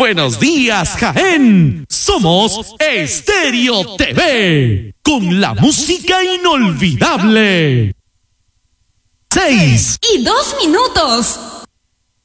Buenos días, Jaén. Somos Estéreo TV, con la música inolvidable. 6 y 2 minutos.